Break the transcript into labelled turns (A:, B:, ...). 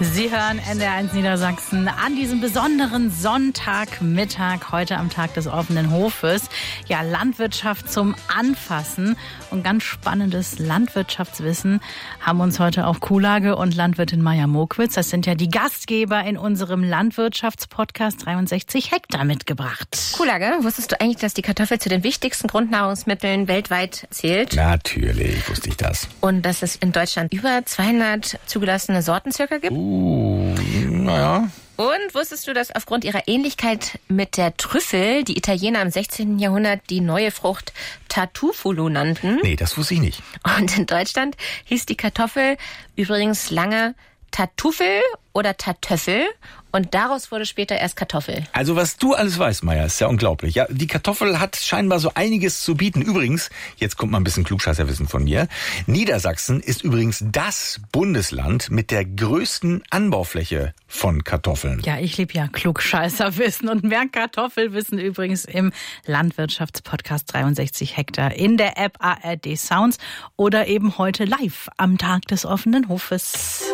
A: Sie hören NDR1 Niedersachsen an diesem besonderen Sonntagmittag, heute am Tag des offenen Hofes. Ja, Landwirtschaft zum Anfassen und ganz spannendes Landwirtschaftswissen haben uns heute auch Kuhlage und Landwirtin Maja Mokwitz, das sind ja die Gastgeber in unserem Landwirtschaftspodcast 63 Hektar mitgebracht.
B: Kuhlage, wusstest du eigentlich, dass die Kartoffel zu den wichtigsten Grundnahrungsmitteln weltweit zählt?
C: Natürlich wusste ich das.
B: Und dass es in Deutschland über 200 zugelassene Sorten circa gibt?
C: Naja.
B: Und wusstest du, dass aufgrund ihrer Ähnlichkeit mit der Trüffel die Italiener im 16. Jahrhundert die neue Frucht Tartufolo nannten?
C: Nee, das wusste ich nicht.
B: Und in Deutschland hieß die Kartoffel übrigens lange Tartuffel oder Tartöffel und daraus wurde später erst Kartoffel.
C: Also was du alles weißt, Maja, ist ja unglaublich. Ja, die Kartoffel hat scheinbar so einiges zu bieten. Übrigens, jetzt kommt mal ein bisschen Klugscheißerwissen von mir. Niedersachsen ist übrigens das Bundesland mit der größten Anbaufläche von Kartoffeln.
A: Ja, ich liebe ja Klugscheißerwissen und mehr Kartoffelwissen übrigens im Landwirtschaftspodcast 63 Hektar in der App ARD Sounds oder eben heute live am Tag des offenen Hofes.